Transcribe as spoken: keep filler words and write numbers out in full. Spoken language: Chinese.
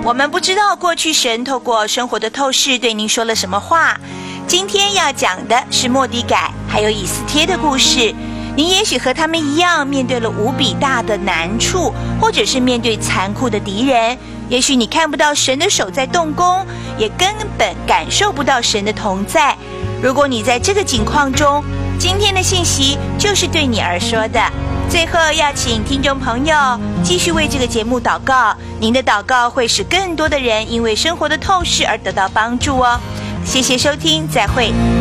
我们不知道过去神透过生活的透视对您说了什么话。今天要讲的是末底改还有以斯帖的故事。您也许和他们一样，面对了无比大的难处，或者是面对残酷的敌人。也许你看不到神的手在动工，也根本感受不到神的同在。如果你在这个境况中，今天的信息就是对你而说的。最后要请听众朋友继续为这个节目祷告，您的祷告会使更多的人因为生活的透视而得到帮助哦。谢谢收听，再会。